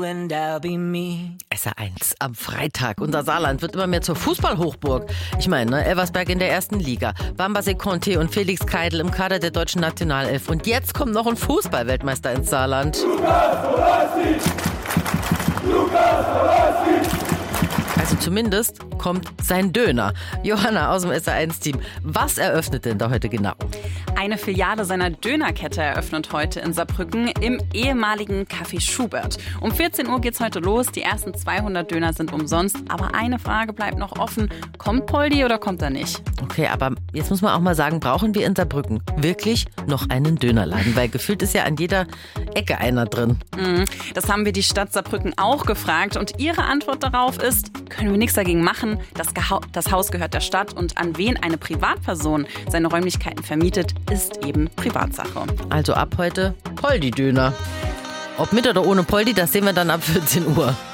you and I'll be me. SR1 am Freitag. Unser Saarland wird immer mehr zur Fußballhochburg. Ich meine, ne, Elversberg in der ersten Liga, Bambasé Conte und Felix Keidel im Kader der deutschen Nationalelf. Und jetzt kommt noch ein Fußballweltmeister ins Saarland. Also zumindest kommt sein Döner. Johanna aus dem SR1-Team. Was eröffnet denn da heute genau? Eine Filiale seiner Dönerkette eröffnet heute in Saarbrücken im ehemaligen Café Schubert. Um 14 Uhr geht's heute los. Die ersten 200 Döner sind umsonst. Aber eine Frage bleibt noch offen. Kommt Poldi oder kommt er nicht? Okay, aber jetzt muss man auch mal sagen, brauchen wir in Saarbrücken wirklich noch einen Dönerladen? Weil gefühlt ist ja an jeder Ecke einer drin. Das haben wir die Stadt Saarbrücken auch gefragt. Und ihre Antwort darauf ist, können wir nichts dagegen machen. Das Haus gehört der Stadt und an wen eine Privatperson seine Räumlichkeiten vermietet, ist eben Privatsache. Also ab heute Poldi-Döner. Ob mit oder ohne Poldi, das sehen wir dann ab 14 Uhr.